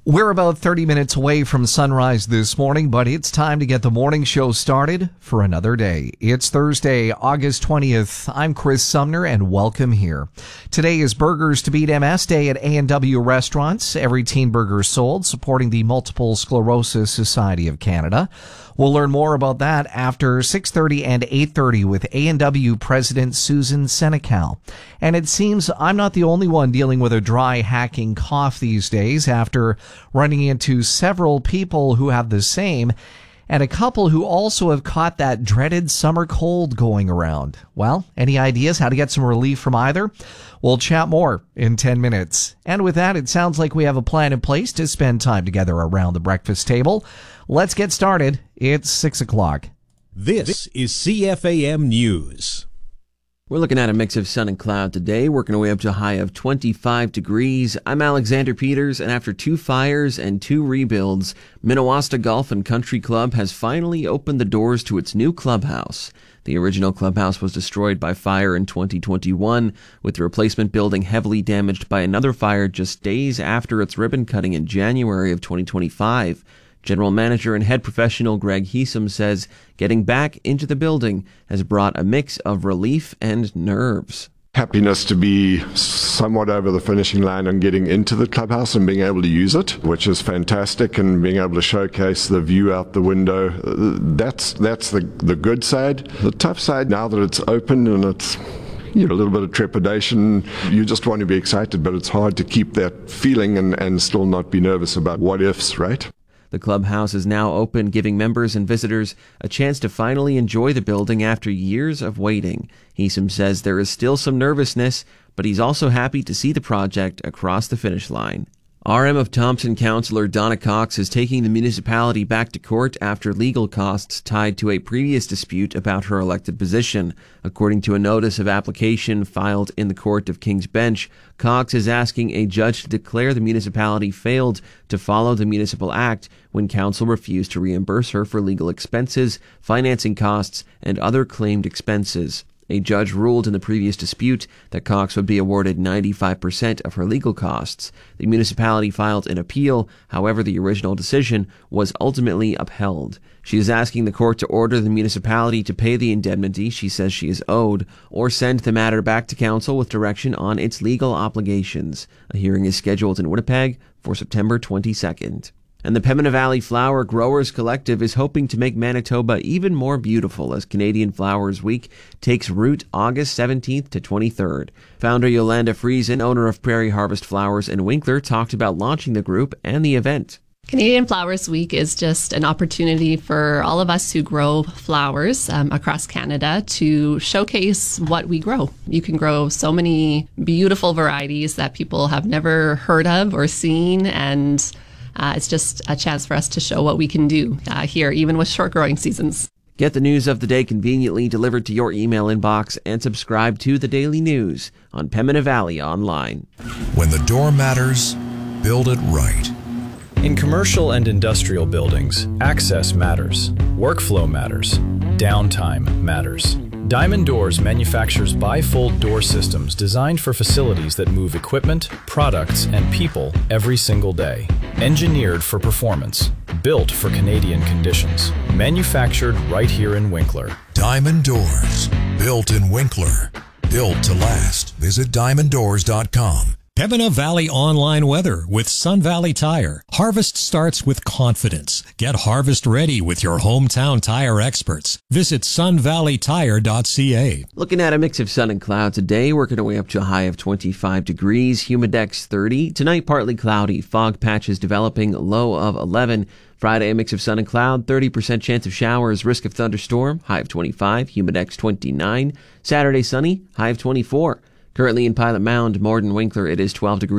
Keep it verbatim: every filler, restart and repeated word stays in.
We're about thirty minutes away from sunrise this morning, but it's time to get the morning show started for another day. It's Thursday, August twentieth. I'm Chris Sumner, and welcome here. Today is Burgers to Beat M S Day at A and W Restaurants. Every teen burger sold, supporting the Multiple Sclerosis Society of Canada. We'll learn more about that after six thirty and eight thirty with A and W President Susan Senecal. And it seems I'm not the only one dealing with a dry, hacking cough these days after running into several people who have the same, and a couple who also have caught that dreaded summer cold going around. Well, any ideas how to get some relief from either? We'll chat more in ten minutes. And with that, it sounds like we have a plan in place to spend time together around the breakfast table. Let's get started. It's six o'clock. This is C F A M News. We're looking at a mix of sun and cloud today, working our way up to a high of twenty-five degrees. I'm Alexander Peters, and after two fires and two rebuilds, Minnewasta Golf and Country Club has finally opened the doors to its new clubhouse. The original clubhouse was destroyed by fire in twenty twenty-one, with the replacement building heavily damaged by another fire just days after its ribbon cutting in January of twenty twenty-five. General Manager and Head Professional Greg Heesum says getting back into the building has brought a mix of relief and nerves. Happiness to be somewhat over the finishing line and getting into the clubhouse and being able to use it, which is fantastic, and being able to showcase the view out the window. That's that's the, the good side. The tough side, now that it's open and it's you know, a little bit of trepidation, you just want to be excited, but it's hard to keep that feeling and, and still not be nervous about what ifs, right? The clubhouse is now open, giving members and visitors a chance to finally enjoy the building after years of waiting. Heesum says there is still some nervousness, but he's also happy to see the project across the finish line. R M of Thompson Councillor Donna Cox is taking the municipality back to court after legal costs tied to a previous dispute about her elected position. According to a notice of application filed in the Court of King's Bench, Cox is asking a judge to declare the municipality failed to follow the Municipal Act when council refused to reimburse her for legal expenses, financing costs, and other claimed expenses. A judge ruled in the previous dispute that Cox would be awarded ninety-five percent of her legal costs. The municipality filed an appeal. However, the original decision was ultimately upheld. She is asking the court to order the municipality to pay the indemnity she says she is owed, or send the matter back to council with direction on its legal obligations. A hearing is scheduled in Winnipeg for September twenty-second. And the Pembina Valley Flower Growers Collective is hoping to make Manitoba even more beautiful as Canadian Flowers Week takes root August seventeenth to twenty-third. Founder Yolanda Friesen, owner of Prairie Harvest Flowers in Winkler, talked about launching the group and the event. Canadian Flowers Week is just an opportunity for all of us who grow flowers um, across Canada to showcase what we grow. You can grow so many beautiful varieties that people have never heard of or seen, and Uh, it's just a chance for us to show what we can do uh, here, even with short growing seasons. Get the news of the day conveniently delivered to your email inbox and subscribe to the Daily News on Pembina Valley Online. When the door matters, build it right. In commercial and industrial buildings, access matters, workflow matters, downtime matters. Diamond Doors manufactures bifold door systems designed for facilities that move equipment, products, and people every single day. Engineered for performance, built for Canadian conditions, manufactured right here in Winkler. Diamond Doors, built in Winkler, built to last. Visit diamond doors dot com. Pembina Valley Online Weather with Sun Valley Tire. Harvest starts with confidence. Get harvest ready with your hometown tire experts. Visit sun valley tire dot c a. Looking at a mix of sun and cloud today, working our way up to a high of twenty-five degrees, humidex thirty. Tonight, partly cloudy, fog patches developing, low of eleven. Friday, a mix of sun and cloud, thirty percent chance of showers, risk of thunderstorm, high of twenty-five, humidex twenty-nine. Saturday, sunny, high of twenty-four. Currently in Pilot Mound, Morden, Winkler, it is twelve degrees.